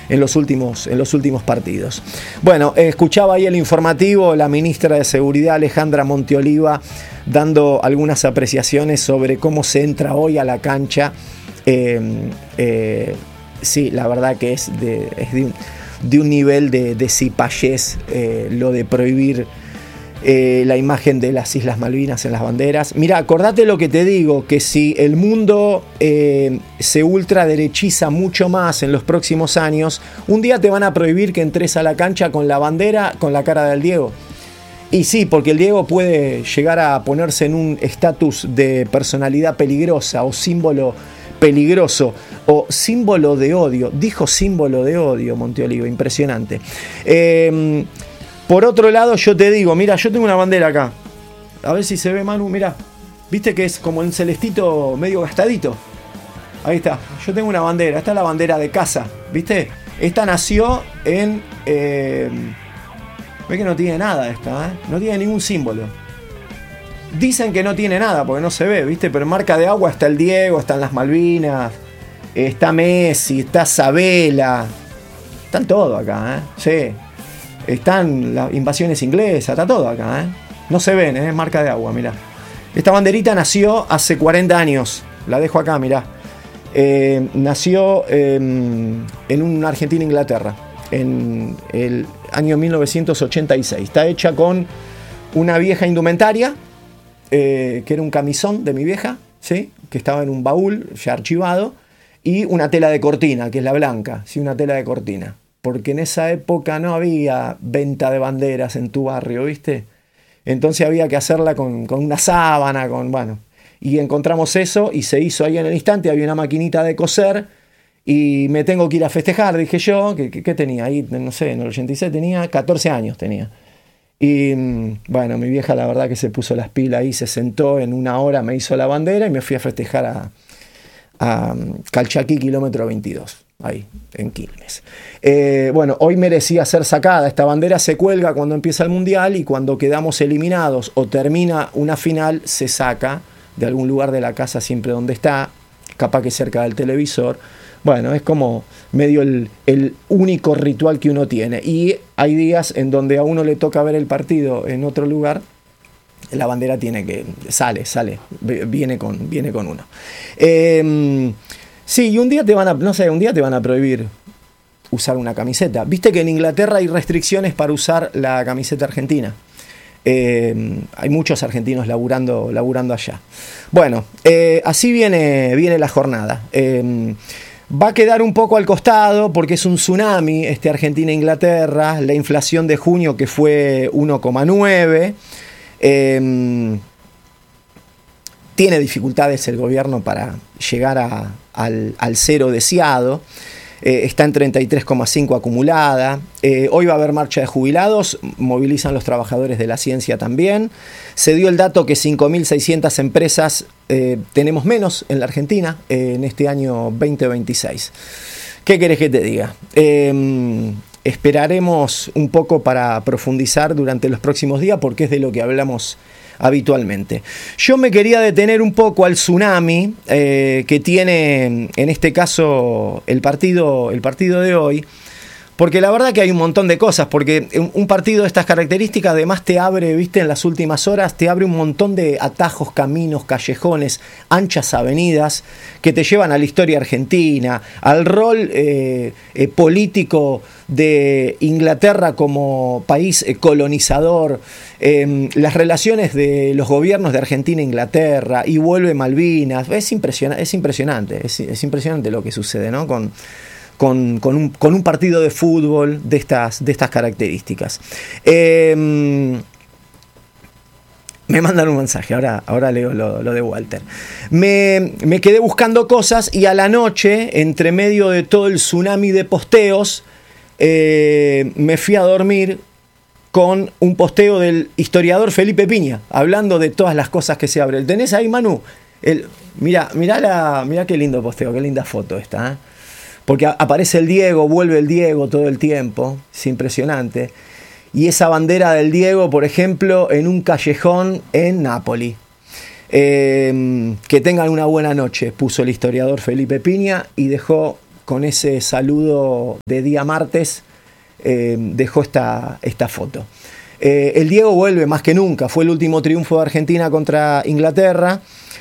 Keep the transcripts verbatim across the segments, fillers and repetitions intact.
en los últimos, en los últimos partidos. Bueno, eh, escuchaba ahí el informativo, la ministra de Seguridad Alejandra Monteoliva dando algunas apreciaciones sobre cómo se entra hoy a la cancha. Eh, eh, sí, la verdad que es de, es de, un, de un nivel de, de cipayés eh, lo de prohibir Eh, la imagen de las Islas Malvinas en las banderas. Mira, acordate lo que te digo, que si el mundo eh, se ultraderechiza mucho más en los próximos años, un día te van a prohibir que entres a la cancha con la bandera, con la cara del Diego. Y sí, porque el Diego puede llegar a ponerse en un estatus de personalidad peligrosa o símbolo peligroso o símbolo de odio. Dijo símbolo de odio Monteoliva, impresionante. Eh, Por otro lado, yo te digo, mira, yo tengo una bandera acá. A ver si se ve, Manu, mira. ¿Viste que es como un celestito medio gastadito? Ahí está. Yo tengo una bandera. Esta es la bandera de casa, ¿viste? Esta nació en... Eh, ve que no tiene nada esta, ¿eh? No tiene ningún símbolo. Dicen que no tiene nada porque no se ve, ¿viste? Pero en marca de agua está el Diego, están las Malvinas, está Messi, está Sabela. Están todo acá, ¿eh? Sí. Están las invasiones inglesas, está todo acá, ¿eh? No se ven, ¿eh? Es marca de agua, mirá. Esta banderita nació hace cuarenta años. La dejo acá, mirá. Eh, nació eh, en una Argentina-Inglaterra, en el año mil novecientos ochenta y seis. Está hecha con una vieja indumentaria, eh, que era un camisón de mi vieja, ¿sí? Que estaba en un baúl ya archivado, y una tela de cortina, que es la blanca, ¿sí? Una tela de cortina. Porque en esa época no había venta de banderas en tu barrio, ¿viste? Entonces había que hacerla con, con una sábana, con, bueno. Y encontramos eso y se hizo ahí en el instante, había una maquinita de coser y me tengo que ir a festejar, dije yo, que, que, que tenía ahí, no sé, en el ochenta y seis tenía catorce años tenía. Y bueno, mi vieja la verdad que se puso las pilas ahí, se sentó en una hora, me hizo la bandera y me fui a festejar a, a Calchaquí, kilómetro veintidós. Ahí, en Quilmes. Eh, bueno, hoy merecía ser sacada. Esta bandera se cuelga cuando empieza el Mundial y cuando quedamos eliminados o termina una final, se saca de algún lugar de la casa, siempre donde está, capaz que cerca del televisor. Bueno, es como medio el, el único ritual que uno tiene. Y hay días en donde a uno le toca ver el partido en otro lugar, la bandera tiene que... sale, sale, viene con, viene con uno. Eh... Sí, y un día te van a, no sé, un día te van a prohibir usar una camiseta. Viste que en Inglaterra hay restricciones para usar la camiseta argentina. Eh, hay muchos argentinos laburando, laburando allá. Bueno, eh, así viene, viene la jornada. Eh, va a quedar un poco al costado porque es un tsunami, este Argentina-Inglaterra, la inflación de junio que fue uno coma nueve. Eh, tiene dificultades el gobierno para llegar a... Al, al cero deseado, eh, está en treinta y tres coma cinco acumulada. Eh, hoy va a haber marcha de jubilados, movilizan los trabajadores de la ciencia también. Se dio el dato que cinco mil seiscientas empresas eh, tenemos menos en la Argentina eh, en este año veinte veintiséis. ¿Qué querés que te diga? Eh, esperaremos un poco para profundizar durante los próximos días porque es de lo que hablamos habitualmente. Yo me quería detener un poco al tsunami eh, que tiene en este caso el partido, el partido de hoy, porque la verdad que hay un montón de cosas, porque un partido de estas características además te abre, viste, en las últimas horas, te abre un montón de atajos, caminos, callejones, anchas avenidas que te llevan a la historia argentina, al rol eh, eh, político de Inglaterra como país eh, colonizador, eh, las relaciones de los gobiernos de Argentina e Inglaterra, y vuelve Malvinas. Es impresionante, es impresionante, es, es impresionante lo que sucede, ¿no? Con Con, con, un, con un partido de fútbol de estas, de estas características. Eh, me mandan un mensaje, ahora, ahora leo lo, lo de Walter. Me, me quedé buscando cosas y a la noche, entre medio de todo el tsunami de posteos, eh, me fui a dormir con un posteo del historiador Felipe Piña, hablando de todas las cosas que se abren. ¿Tenés ahí, Manu? El, mirá, mirá, la, mirá qué lindo posteo, qué linda foto esta, ¿eh? Porque aparece el Diego, vuelve el Diego todo el tiempo, es impresionante. Y esa bandera del Diego, por ejemplo, en un callejón en Nápoli. Eh, que tengan una buena noche, puso el historiador Felipe Piña y dejó con ese saludo de día martes, eh, dejó esta, esta foto. Eh, el Diego vuelve más que nunca, fue el último triunfo de Argentina contra Inglaterra,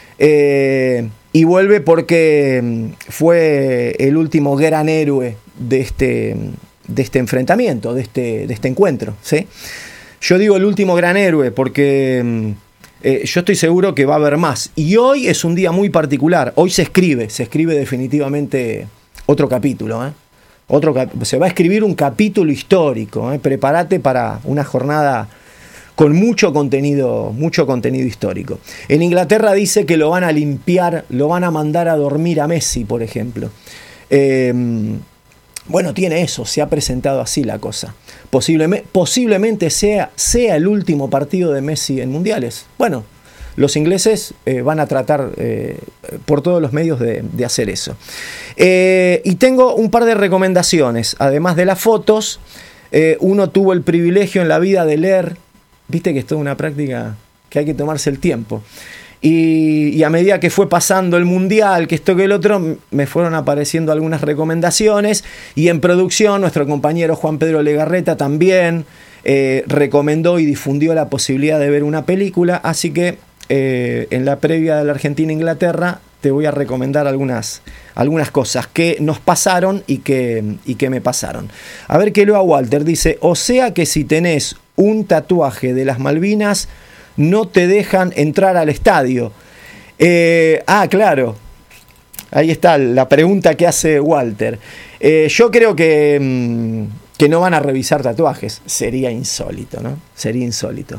eh, y vuelve porque fue el último gran héroe de este, de este enfrentamiento, de este, de este encuentro, ¿sí? Yo digo el último gran héroe porque eh, yo estoy seguro que va a haber más. Y hoy es un día muy particular. Hoy se escribe, se escribe definitivamente otro capítulo. ¿eh? Otro cap- se va a escribir un capítulo histórico. ¿eh? Prepárate para una jornada con mucho contenido, mucho contenido histórico. En Inglaterra dice que lo van a limpiar, lo van a mandar a dormir a Messi, por ejemplo. Eh, Bueno, tiene eso, se ha presentado así la cosa. Posiblemente, posiblemente sea, sea el último partido de Messi en mundiales. Bueno, los ingleses eh, van a tratar eh, por todos los medios de, de hacer eso. Eh, y tengo un par de recomendaciones, además de las fotos. Eh, uno tuvo el privilegio en la vida de leer, viste que esto es una práctica que hay que tomarse el tiempo. Y, y a medida que fue pasando el mundial, que esto que el otro, me fueron apareciendo algunas recomendaciones. Y en producción, nuestro compañero Juan Pedro Legarreta también eh, recomendó y difundió la posibilidad de ver una película. Así que eh, en la previa de la Argentina-Inglaterra te voy a recomendar algunas, algunas cosas que nos pasaron y que, y que me pasaron. A ver qué leo a Walter. Dice, o sea que si tenés un tatuaje de las Malvinas, no te dejan entrar al estadio. Eh, ah, claro. Ahí está la pregunta que hace Walter. Eh, yo creo que, mmm, que no van a revisar tatuajes. Sería insólito, ¿no? Sería insólito.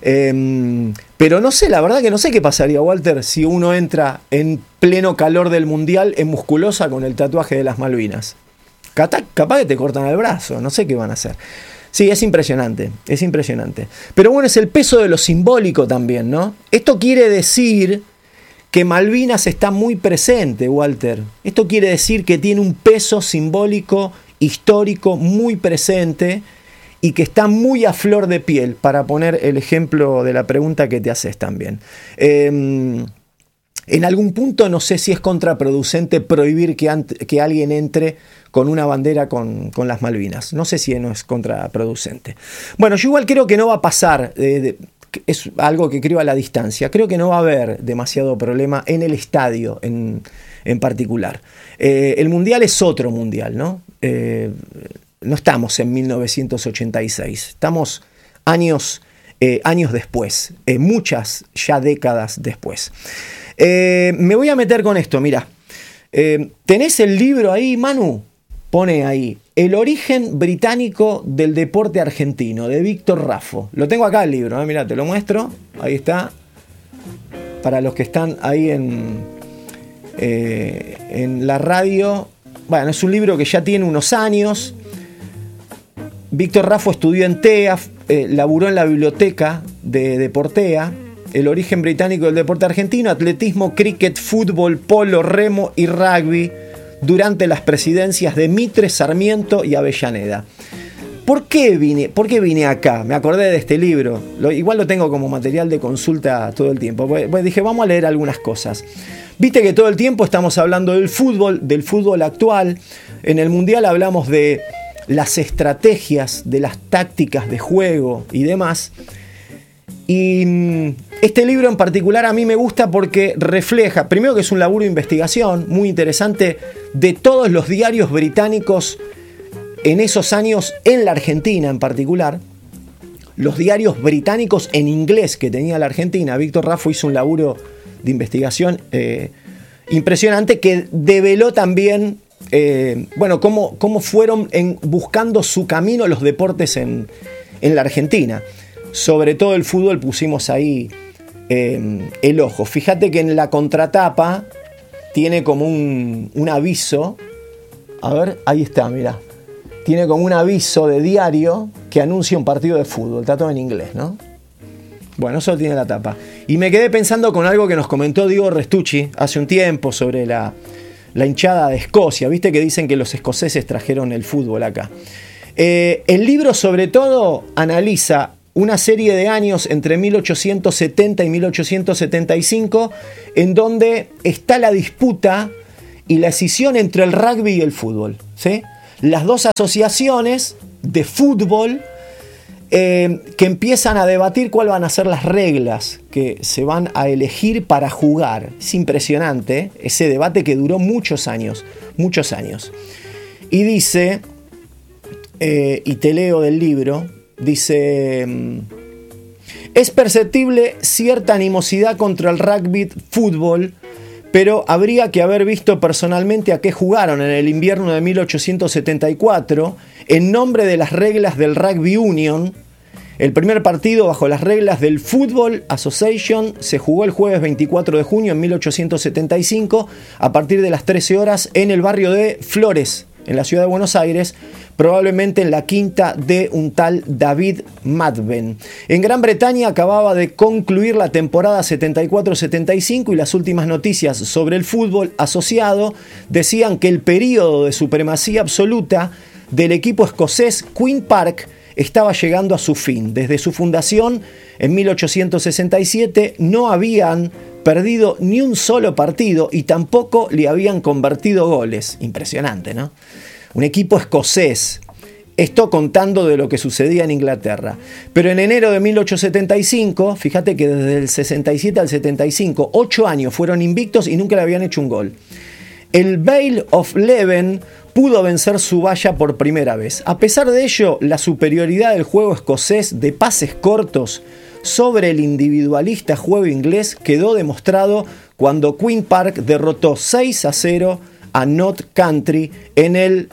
Eh, pero no sé, la verdad que no sé qué pasaría, Walter, si uno entra en pleno calor del mundial en musculosa con el tatuaje de las Malvinas. Capaz que te cortan el brazo, no sé qué van a hacer. Sí, es impresionante, es impresionante. Pero bueno, es el peso de lo simbólico también, ¿no? Esto quiere decir que Malvinas está muy presente, Walter. Esto quiere decir que tiene un peso simbólico, histórico, muy presente y que está muy a flor de piel, para poner el ejemplo de la pregunta que te haces también. Eh, en algún punto no sé si es contraproducente prohibir que, ant- que alguien entre con una bandera con, con las Malvinas. No sé si no es contraproducente. Bueno, yo igual creo que no va a pasar, eh, de, es algo que creo a la distancia, creo que no va a haber demasiado problema en el estadio en, en particular. Eh, el mundial es otro mundial, ¿no? Eh, no estamos en mil novecientos ochenta y seis, estamos años, eh, años después, eh, muchas ya décadas después. Eh, me voy a meter con esto, mira. Eh, ¿Tenés el libro ahí, Manu? Pone ahí, El origen británico del deporte argentino, de Víctor Raffo. Lo tengo acá el libro, ¿eh? Mirá, te lo muestro. Ahí está. Para los que están ahí en, eh, en la radio. Bueno, es un libro que ya tiene unos años. Víctor Raffo estudió en T E A, eh, laburó en la biblioteca de, de Portea. El origen británico del deporte argentino, atletismo, cricket, fútbol, polo, remo y rugby durante las presidencias de Mitre, Sarmiento y Avellaneda. ¿Por qué vine, por qué vine acá? Me acordé de este libro. Lo, igual lo tengo como material de consulta todo el tiempo. Pues, pues dije, vamos a leer algunas cosas. Viste que todo el tiempo estamos hablando del fútbol, del fútbol actual. En el Mundial hablamos de las estrategias, de las tácticas de juego y demás. Y este libro en particular a mí me gusta porque refleja, primero que es un laburo de investigación muy interesante de todos los diarios británicos en esos años, en la Argentina en particular, los diarios británicos en inglés que tenía la Argentina. Víctor Raffo hizo un laburo de investigación eh, impresionante que develó también, eh, bueno, cómo, cómo fueron en, buscando su camino los deportes en, en la Argentina. Sobre todo el fútbol pusimos ahí eh, el ojo. Fíjate que en la contratapa tiene como un, un aviso. A ver, ahí está, mirá. Tiene como un aviso de diario que anuncia un partido de fútbol. Está todo en inglés, ¿no? Bueno, eso tiene la tapa. Y me quedé pensando con algo que nos comentó Diego Restucci hace un tiempo sobre la, la hinchada de Escocia. Viste que dicen que los escoceses trajeron el fútbol acá. Eh, el libro sobre todo analiza una serie de años entre mil ochocientos setenta y mil ochocientos setenta y cinco en donde está la disputa y la escisión entre el rugby y el fútbol, ¿sí? Las dos asociaciones de fútbol eh, que empiezan a debatir cuáles van a ser las reglas que se van a elegir para jugar. Es impresionante, ¿eh? Ese debate que duró muchos años, muchos años. Y dice, eh, y te leo del libro, dice: es perceptible cierta animosidad contra el rugby fútbol, pero habría que haber visto personalmente a qué jugaron en el invierno de mil ochocientos setenta y cuatro en nombre de las reglas del Rugby Union. El primer partido bajo las reglas del Football Association se jugó el jueves veinticuatro de junio en mil ochocientos setenta y cinco a partir de las trece horas en el barrio de Flores, en la ciudad de Buenos Aires, probablemente en la quinta de un tal David Madben. En Gran Bretaña acababa de concluir la temporada setenta y cuatro setenta y cinco y las últimas noticias sobre el fútbol asociado decían que el periodo de supremacía absoluta del equipo escocés Queen Park estaba llegando a su fin. Desde su fundación en mil ochocientos sesenta y siete no habían perdido ni un solo partido y tampoco le habían convertido goles. Impresionante, ¿no? Un equipo escocés. Esto contando de lo que sucedía en Inglaterra. Pero en enero de mil ochocientos setenta y cinco, fíjate que desde el sesenta y siete al setenta y cinco, ocho años fueron invictos y nunca le habían hecho un gol. El Vale of Leven pudo vencer su valla por primera vez. A pesar de ello, la superioridad del juego escocés de pases cortos sobre el individualista juego inglés quedó demostrado cuando Queen Park derrotó seis a cero a Notts Country en el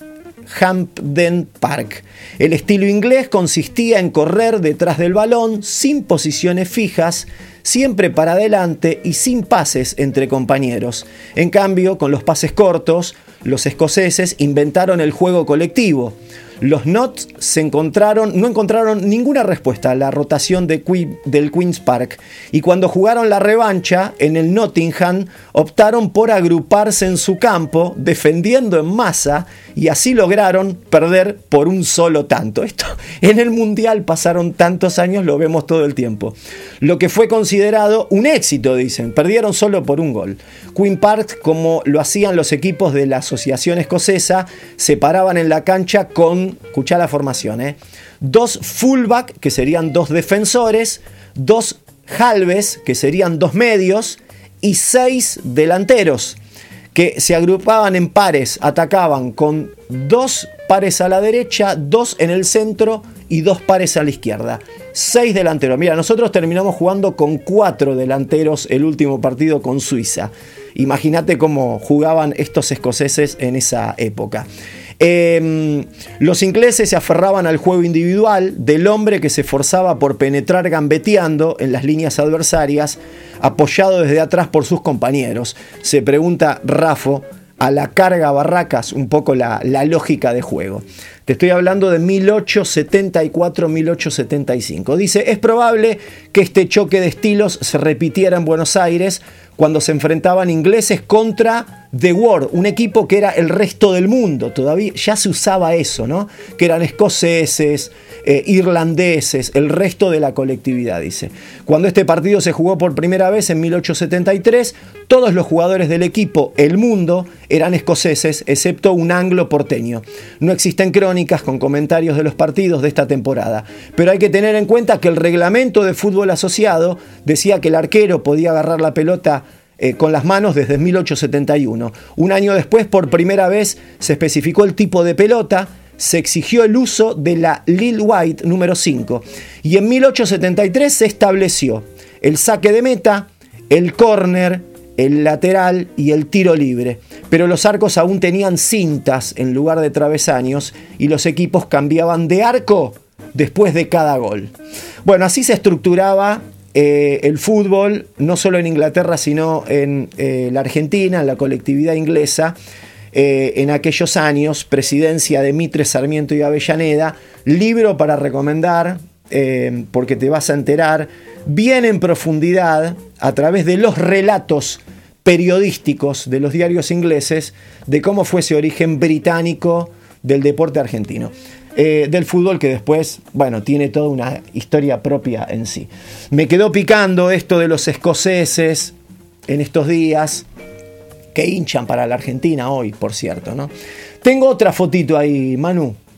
Hampden Park. El estilo inglés consistía en correr detrás del balón sin posiciones fijas, siempre para adelante y sin pases entre compañeros. En cambio, con los pases cortos, los escoceses inventaron el juego colectivo. Los Notts se encontraron, no encontraron ninguna respuesta a la rotación de Queen, del Queen's Park, y cuando jugaron la revancha en el Nottingham optaron por agruparse en su campo defendiendo en masa y así lograron perder por un solo tanto. Esto en el Mundial pasaron tantos años, lo vemos todo el tiempo. Lo que fue considerado un éxito, dicen, perdieron solo por un gol. Queen Park, como lo hacían los equipos de la Asociación Escocesa, se paraban en la cancha con, escuchá la formación, ¿eh? dos fullback, que serían dos defensores, dos halves, que serían dos medios, y seis delanteros, que se agrupaban en pares, atacaban con dos pares a la derecha, dos en el centro y dos pares a la izquierda. Seis delanteros. Mira, nosotros terminamos jugando con cuatro delanteros el último partido con Suiza. Imagínate cómo jugaban estos escoceses en esa época. Eh, los ingleses se aferraban al juego individual del hombre que se esforzaba por penetrar gambeteando en las líneas adversarias, apoyado desde atrás por sus compañeros. Se pregunta Raffo, a la carga Barracas, un poco la, la lógica de juego. Te estoy hablando de mil ochocientos setenta y cuatro a mil ochocientos setenta y cinco. Dice, es probable que este choque de estilos se repitiera en Buenos Aires cuando se enfrentaban ingleses contra The World, un equipo que era el resto del mundo. Todavía ya se usaba eso, ¿no? Que eran escoceses, eh, irlandeses, el resto de la colectividad, dice. Cuando este partido se jugó por primera vez en mil ochocientos setenta y tres, todos los jugadores del equipo El Mundo eran escoceses, excepto un anglo porteño. No existen crónicas con comentarios de los partidos de esta temporada, pero hay que tener en cuenta que el reglamento de fútbol asociado decía que el arquero podía agarrar la pelota Eh, con las manos desde mil ochocientos setenta y uno. Un año después, por primera vez, se especificó el tipo de pelota, se exigió el uso de la Lil White número cinco. Y en mil ochocientos setenta y tres se estableció el saque de meta, el córner, el lateral y el tiro libre. Pero los arcos aún tenían cintas en lugar de travesaños y los equipos cambiaban de arco después de cada gol. Bueno, así se estructuraba Eh, el fútbol, no solo en Inglaterra, sino en eh, la Argentina, en la colectividad inglesa, eh, en aquellos años, presidencia de Mitre, Sarmiento y Avellaneda. Libro para recomendar, eh, porque te vas a enterar bien en profundidad, a través de los relatos periodísticos de los diarios ingleses, de cómo fue ese origen británico del deporte argentino. Eh, del fútbol, que después, bueno, tiene toda una historia propia en sí. Me quedó picando esto de los escoceses en estos días, que hinchan para la Argentina hoy, por cierto, ¿no? Tengo otra fotito ahí, Manu.